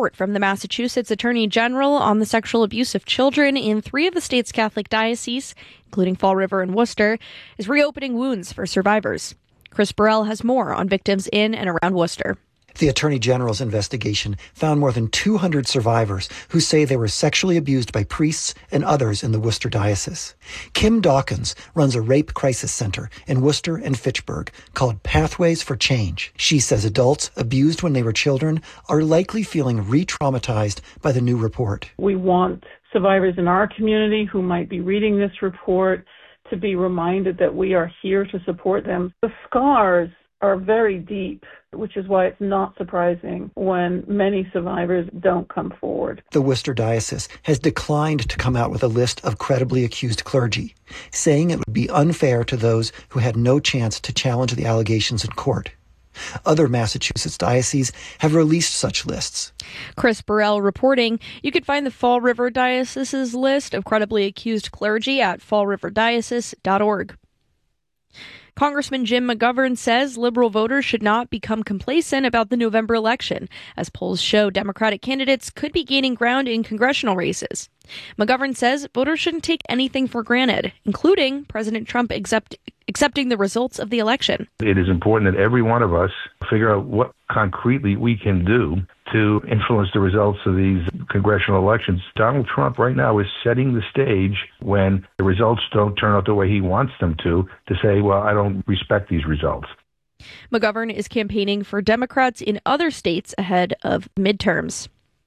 report from the Massachusetts Attorney General on the sexual abuse of children in 3 of the state's Catholic dioceses, including Fall River and Worcester, is reopening wounds for survivors. Chris Burrell has more on victims in and around Worcester. The Attorney General's investigation found more than 200 survivors who say they were sexually abused by priests and others in the Worcester Diocese. Kim Dawkins runs a rape crisis center in Worcester and Fitchburg called Pathways for Change. She says adults abused when they were children are likely feeling re-traumatized by the new report. We want survivors in our community who might be reading this report to be reminded that we are here to support them. The scars are very deep, which is why it's not surprising when many survivors don't come forward. The Worcester Diocese has declined to come out with a list of credibly accused clergy, saying it would be unfair to those who had no chance to challenge the allegations in court. Other Massachusetts dioceses have released such lists. Chris Burrell reporting. You can find the Fall River Diocese's list of credibly accused clergy at fallriverdiocese.org. Congressman Jim McGovern says liberal voters should not become complacent about the November election, as polls show Democratic candidates could be gaining ground in congressional races. McGovern says voters shouldn't take anything for granted, including President Trump accepting the results of the election. It is important that every one of us figure out what concretely we can do to influence the results of these congressional elections. Donald Trump right now is setting the stage when the results don't turn out the way he wants them to say, well, I don't respect these results. McGovern is campaigning for Democrats in other states ahead of midterms.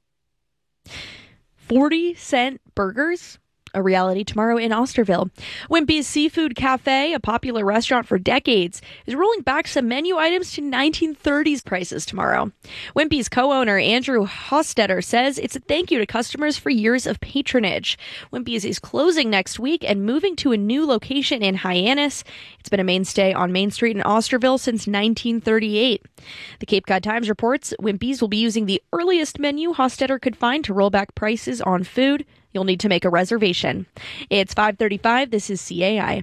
40-cent burgers? A reality tomorrow in Osterville. Wimpy's Seafood Cafe, a popular restaurant for decades, is rolling back some menu items to 1930s prices tomorrow. Wimpy's co-owner Andrew Hostetter says it's a thank you to customers for years of patronage. Wimpy's is closing next week and moving to a new location in Hyannis. It's been a mainstay on Main Street in Osterville since 1938. The Cape Cod Times reports Wimpy's will be using the earliest menu Hostetter could find to roll back prices on food. You'll need to make a reservation. It's 5:35. This is CAI.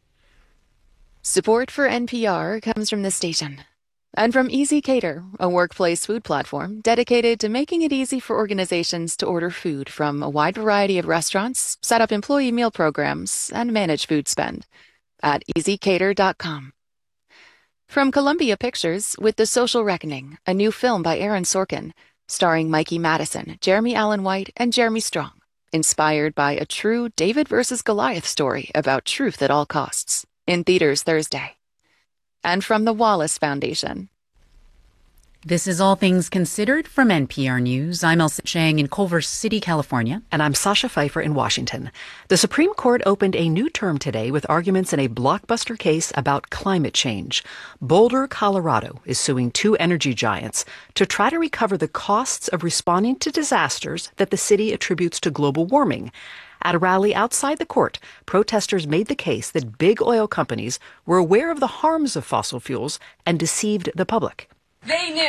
Support for NPR comes from this station and from Easy Cater, a workplace food platform dedicated to making it easy for organizations to order food from a wide variety of restaurants, set up employee meal programs, and manage food spend at easycater.com. From Columbia Pictures with The Social Reckoning, a new film by Aaron Sorkin, starring Mikey Madison, Jeremy Allen White, and Jeremy Strong. Inspired by a true David versus Goliath story about truth at all costs. In theaters Thursday. And from the Wallace Foundation. This is All Things Considered from NPR News. I'm Elsa Chang in Culver City, California. And I'm Sasha Pfeiffer in Washington. The Supreme Court opened a new term today with arguments in a blockbuster case about climate change. Boulder, Colorado is suing 2 energy giants to try to recover the costs of responding to disasters that the city attributes to global warming. At a rally outside the court, protesters made the case that big oil companies were aware of the harms of fossil fuels and deceived the public. They knew. They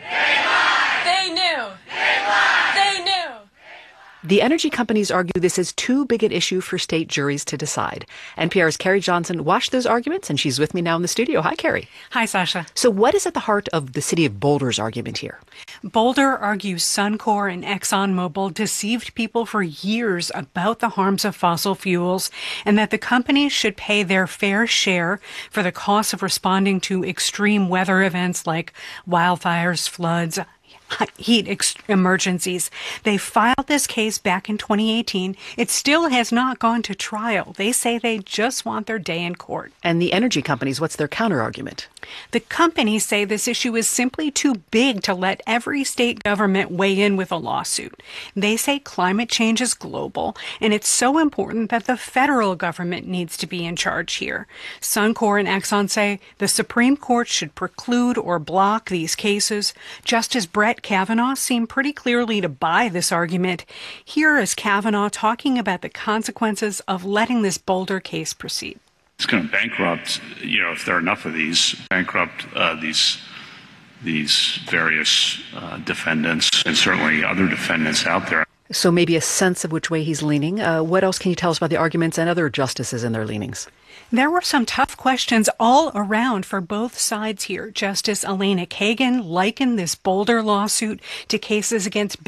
lied. They knew. They lied. They knew. The energy companies argue this is too big an issue for state juries to decide. NPR's Carrie Johnson watched those arguments, and she's with me now in the studio. Hi, Carrie. Hi, Sasha. So what is at the heart of the city of Boulder's argument here? Boulder argues Suncor and ExxonMobil deceived people for years about the harms of fossil fuels and that the companies should pay their fair share for the cost of responding to extreme weather events like wildfires, floods, heat emergencies. They filed this case back in 2018. It still has not gone to trial. They say they just want their day in court. And the energy companies, what's their counterargument? The companies say this issue is simply too big to let every state government weigh in with a lawsuit. They say climate change is global, and it's so important that the federal government needs to be in charge here. Suncor and Exxon say the Supreme Court should preclude or block these cases. Justice Brett Kavanaugh seemed pretty clearly to buy this argument. Here is Kavanaugh talking about the consequences of letting this Boulder case proceed. It's going to bankrupt, if there are enough of these, bankrupt these various defendants and certainly other defendants out there. So maybe a sense of which way he's leaning. What else can you tell us about the arguments and other justices and their leanings? There were some tough questions all around for both sides here. Justice Elena Kagan likened this Boulder lawsuit to cases against